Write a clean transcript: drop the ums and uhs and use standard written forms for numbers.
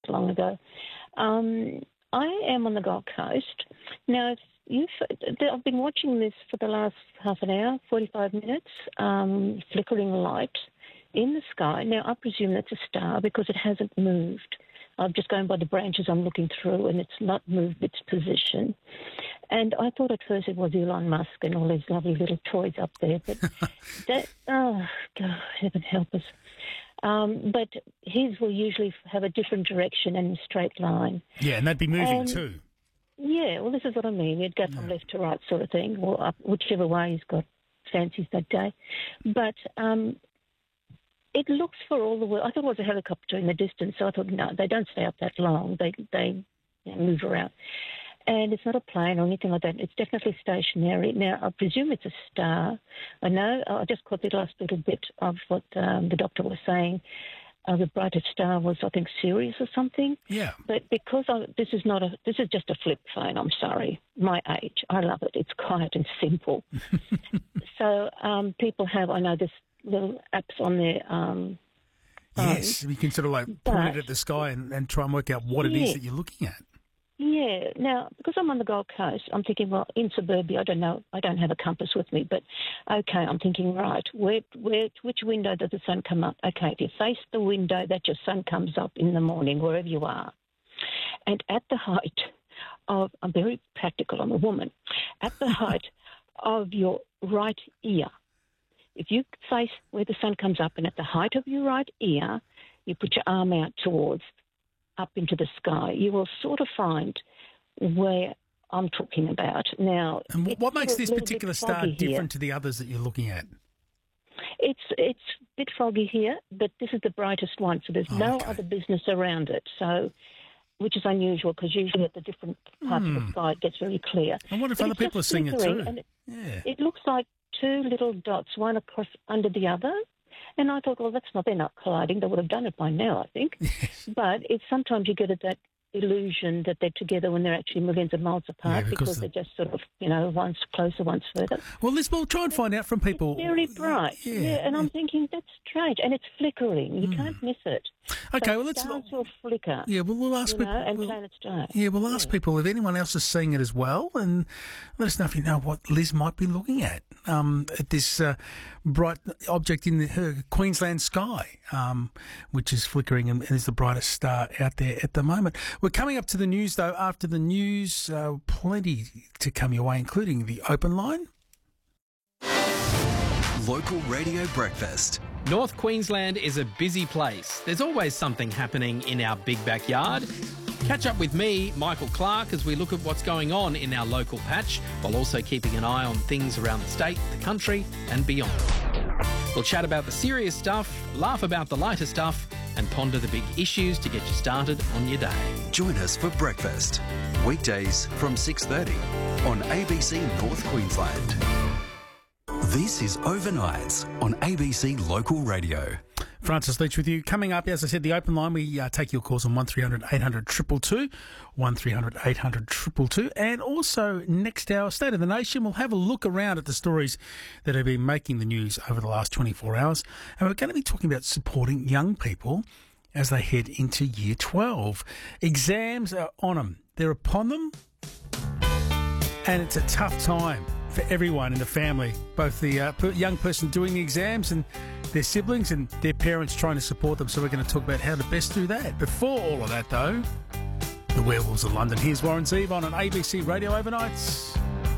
long ago. I am on the Gold Coast. Now, I've been watching this for the last half an hour, 45 minutes, flickering light in the sky. Now, I presume that's a star because it hasn't moved. I'm just going by the branches I'm looking through, and it's not moved its position. And I thought at first it was Elon Musk and all these lovely little toys up there. But oh, God, heaven help us. But his will usually have a different direction and a straight line. Yeah, and they'd be moving too. Yeah, well, this is what I mean. You'd go from left to right sort of thing, or up, whichever way he's got fancies that day. But it looks for all the world. I thought it was a helicopter in the distance, so I thought, no, they don't stay up that long. They move around. And it's not a plane or anything like that. It's definitely stationary. Now, I presume it's a star. I know, I just caught the last little bit of what the doctor was saying. The brightest star was, I think, Sirius or something. Yeah. But because this is just a flip phone, I'm sorry. My age, I love it. It's quiet and simple. So people have, I know, this little apps on their yes, you can sort of like point it at the sky and try and work out what it is that you're looking at. Yeah. Now, because I'm on the Gold Coast, I'm thinking, well, in suburbia, I don't know, I don't have a compass with me, but okay, I'm thinking, right, which window does the sun come up? Okay, if you face the window that your sun comes up in the morning, wherever you are, and at the height of, I'm very practical, I'm a woman, at the height of your right ear, if you face where the sun comes up and at the height of your right ear, you put your arm out towards up into the sky, you will sort of find where I'm talking about. Now, and what makes this particular star different to the others that you're looking at? It's a bit foggy here, but this is the brightest one, so there's no other business around it. So, which is unusual because usually at the different parts of the sky it gets very clear. I wonder if other people are seeing it too. And it looks like two little dots, one across under the other. And I thought, well, they're not colliding. They would have done it by now, I think. Yes. But sometimes you get that illusion that they're together when they're actually millions of miles apart because they're just sort of, one's closer, one's further. Well, Liz, we'll try and find out from people. It's very bright. Yeah, and I'm thinking, that's strange. And it's flickering. You can't miss it. Okay, so stars will flicker. Yeah, well, we'll ask people. And planets don't. Yeah, we'll ask people if anyone else is seeing it as well, and let us know if you know what Liz might be looking at this bright object in her Queensland sky, which is flickering and is the brightest star out there at the moment. We're coming up to the news, though. After the news, plenty to come your way, including the open line. Local Radio Breakfast. North Queensland is a busy place. There's always something happening in our big backyard. Catch up with me, Michael Clark, as we look at what's going on in our local patch, while also keeping an eye on things around the state, the country and beyond. We'll chat about the serious stuff, laugh about the lighter stuff and ponder the big issues to get you started on your day. Join us for breakfast, weekdays from 6:30 on ABC North Queensland. This is Overnights on ABC Local Radio. Francis Leach with you. Coming up, as I said, the open line, we take your calls on 1300 800 222, 1300 800 222. And also, next hour, State of the Nation, we'll have a look around at the stories that have been making the news over the last 24 hours. And we're going to be talking about supporting young people as they head into Year 12. Exams are on them. They're upon them. And it's a tough time for everyone in the family, both the young person doing the exams and their siblings and their parents trying to support them. So we're going to talk about how to best do that. Before all of that, though, the Werewolves of London. Here's Warren Zevon on ABC Radio Overnights.